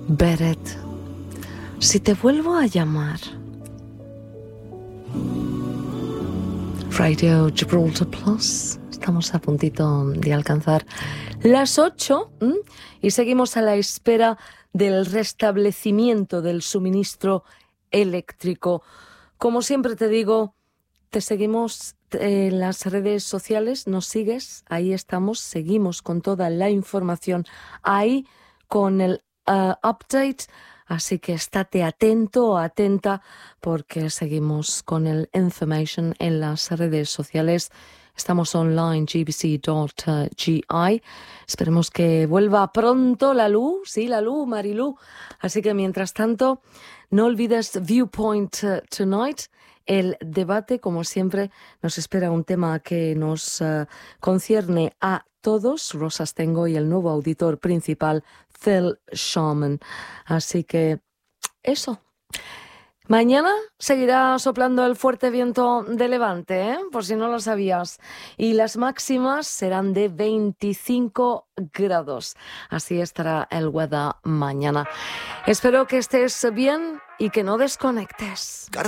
Beret, si te vuelvo a llamar. Radio Gibraltar Plus. Estamos a puntito de alcanzar las 8 y seguimos a la espera del restablecimiento del suministro eléctrico. Como siempre te digo, te seguimos en las redes sociales, nos sigues, ahí estamos, seguimos con toda la información ahí con el update, así que estate atento o atenta porque seguimos con el information en las redes sociales. Estamos online, gbc.gi. Esperemos que vuelva pronto la luz, sí, la luz, Marilú. Así que mientras tanto, no olvides Viewpoint Tonight. El debate, como siempre, nos espera un tema que nos concierne a todos. Rosa Stengo y el nuevo auditor principal, Phil Sharman. Así que eso. Mañana seguirá soplando el fuerte viento de levante, por si no lo sabías. Y las máximas serán de 25 grados. Así estará el weather mañana. Espero que estés bien y que no desconectes.